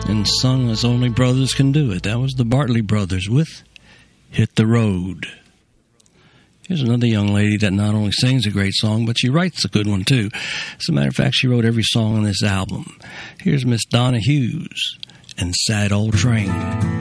and sung as only brothers can do it. That was the Bartley Brothers with Hit the Road. Here's another young lady that not only sings a great song, but she writes a good one, too. As a matter of fact, she wrote every song on this album. Here's Miss Donna Hughes and Sad Old Train.